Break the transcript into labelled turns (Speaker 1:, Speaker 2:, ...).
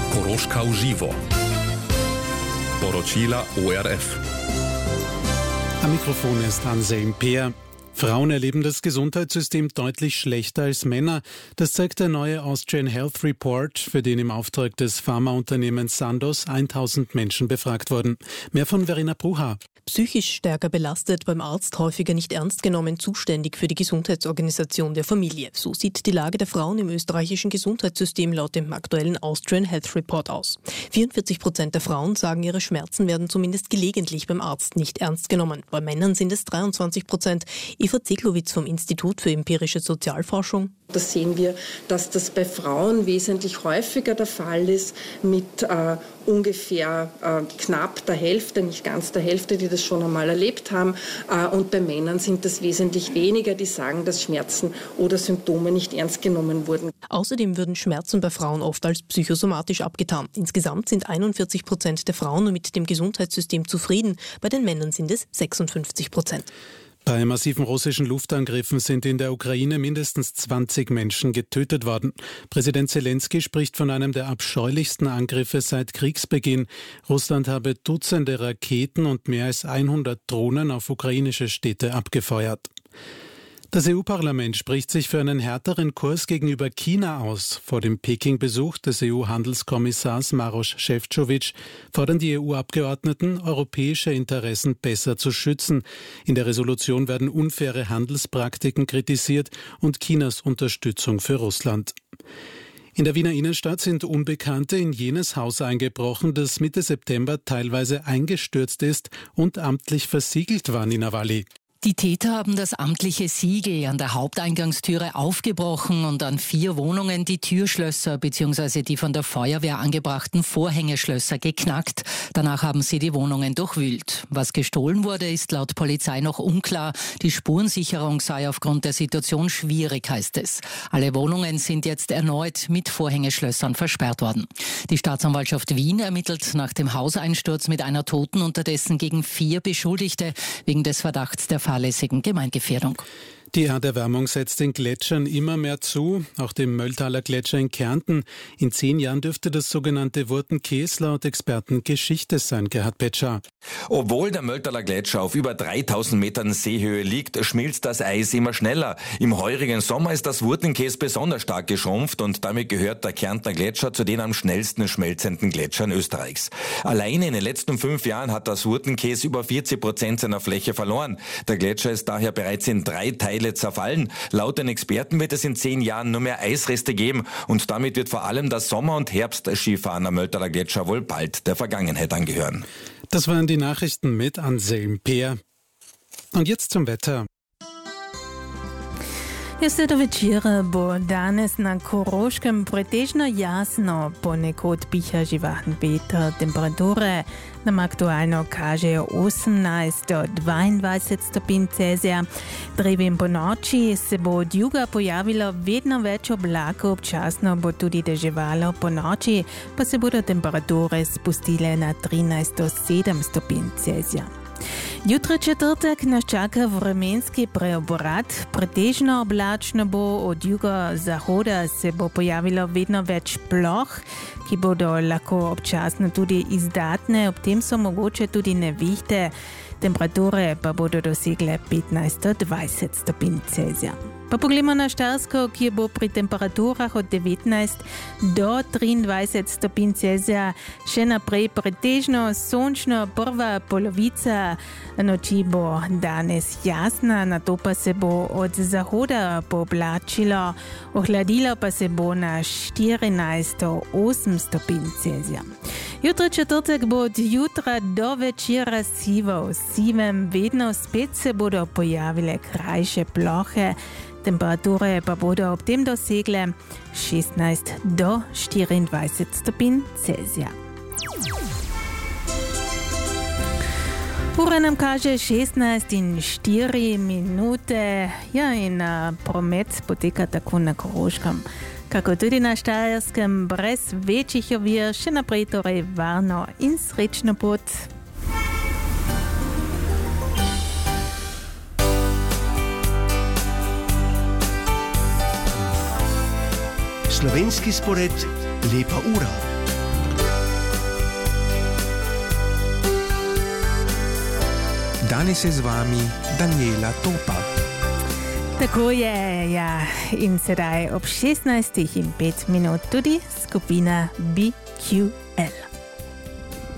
Speaker 1: Koroška v živo. Poročila ORF.
Speaker 2: Am Mikrofon ist Anselm Peer. Frauen erleben das Gesundheitssystem deutlich schlechter als Männer. Das zeigt der neue Austrian Health Report, für den im Auftrag des Pharmaunternehmens Sandoz 1000 Menschen befragt wurden. Mehr von Verena Bruha.
Speaker 3: Psychisch stärker belastet, beim Arzt häufiger nicht ernst genommen, zuständig für die Gesundheitsorganisation der Familie. So sieht die Lage der Frauen im österreichischen Gesundheitssystem laut dem aktuellen Austrian Health Report aus. 44% der Frauen sagen, ihre Schmerzen werden zumindest gelegentlich beim Arzt nicht ernst genommen. Bei Männern sind es 23%. Eva Zeglowitz vom Institut für empirische Sozialforschung.
Speaker 4: Da sehen wir, dass das bei Frauen wesentlich häufiger der Fall ist, mit ungefähr knapp der Hälfte, nicht ganz der Hälfte, die das schon einmal erlebt haben. Und bei Männern sind das wesentlich weniger, die sagen, dass Schmerzen oder Symptome nicht ernst genommen wurden.
Speaker 3: Außerdem würden Schmerzen bei Frauen oft als psychosomatisch abgetan. Insgesamt sind 41% der Frauen mit dem Gesundheitssystem zufrieden. Bei den Männern sind es 56%.
Speaker 2: Bei massiven russischen Luftangriffen sind in der Ukraine mindestens 20 Menschen getötet worden. Präsident Zelensky spricht von einem der abscheulichsten Angriffe seit Kriegsbeginn. Russland habe Dutzende Raketen und mehr als 100 Drohnen auf ukrainische Städte abgefeuert. Das EU-Parlament spricht sich für einen härteren Kurs gegenüber China aus. Vor dem Peking-Besuch des EU-Handelskommissars Maroš Šefčovič fordern die EU-Abgeordneten, europäische Interessen besser zu schützen. In der Resolution werden unfaire Handelspraktiken kritisiert und Chinas Unterstützung für Russland. In der Wiener Innenstadt sind Unbekannte in jenes Haus eingebrochen, das Mitte September teilweise eingestürzt ist und amtlich versiegelt war, Nina Walli.
Speaker 5: Die Täter haben das amtliche Siegel an der Haupteingangstüre aufgebrochen und an 4 Wohnungen die Türschlösser bzw. die von der Feuerwehr angebrachten Vorhängeschlösser geknackt. Danach haben sie die Wohnungen durchwühlt. Was gestohlen wurde, ist laut Polizei noch unklar. Die Spurensicherung sei aufgrund der Situation schwierig, heißt es. Alle Wohnungen sind jetzt erneut mit Vorhängeschlössern versperrt worden. Die Staatsanwaltschaft Wien ermittelt nach dem Hauseinsturz mit einer Toten unterdessen gegen 4 Beschuldigte wegen des Verdachts der fahrlässigen Gemeingefährdung.
Speaker 2: Die Erderwärmung setzt den Gletschern immer mehr zu, auch dem Mölltaler Gletscher in Kärnten. In 10 Jahren dürfte das sogenannte Wurtenkäs laut Experten Geschichte sein, Gerhard Petscher.
Speaker 6: Obwohl der Mölltaler Gletscher auf über 3000 Metern Seehöhe liegt, schmilzt das Eis immer schneller. Im heurigen Sommer ist das Wurtenkäs besonders stark geschrumpft und damit gehört der Kärntner Gletscher zu den am schnellsten schmelzenden Gletschern Österreichs. Alleine in den letzten 5 Jahren hat das Wurtenkäs über 40% seiner Fläche verloren. Der Gletscher ist daher bereits in 3 Teile zerfallen. Laut den Experten wird es in 10 Jahren nur mehr Eisreste geben und damit wird vor allem das Sommer- und Herbstskifahren am Mölltaler Gletscher wohl bald der Vergangenheit angehören.
Speaker 2: Das waren die Nachrichten mit Anselm Peer. Und jetzt zum Wetter.
Speaker 7: Sredo večera bo danes na Koroškem pretežno jasno, ponekod piha živahen veter, temperature nam aktualno kažejo 18 do 22 stopinj Celzija. Drevjem po noči se bo od juga pojavilo vedno več oblakov, občasno bo tudi deževalo, po noči pa se bodo temperature spustile na 13 do 7 stopinj Celzija. Jutri četrtek nas čaka vremenski preobrat. Pretežno oblačno bo, od jugozahoda se bo pojavilo vedno več ploh, ki bodo lahko občasno tudi izdatne, ob tem so mogoče tudi nevihte. Temperature pa bodo dosegle 15 do 20 stopinj Celzija. Pa poglejmo na Štajersko, ki bo pri temperaturah od 19 do 23 stopinj Celzija še naprej pretežno sončno. Prva polovica noči bo danes jasna, nato pa se bo od zahoda pooblačilo, ohladilo pa se bo na 14 do 8 stopinj Celzija. Jutri četrtek bo od jutra do večera sivo. V sivem vedno spet se bodo pojavile krajše plohe. Temperature pa bodo ob tem dosegle 16 do 24 stopinj Celzija. Ura nam kaže 16:04. Ja, in promet poteka tako na Koroškem, kako tudi na Štajerskem, brez večjih ovir, še naprej torej varno in srečno pot.
Speaker 8: Slovenski spored, lepa ura. Danes je z vami Daniela Topa.
Speaker 7: Tako je, ja, in sedaj ob 16:05 tudi skupina BQL.